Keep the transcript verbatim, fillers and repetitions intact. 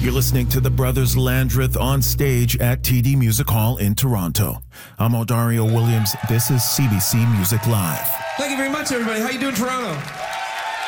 You're listening to the Brothers Landreth on stage at T D Music Hall in Toronto. I'm Odario Williams. This is C B C Music Live. Thank you very much, everybody. How you doing, Toronto?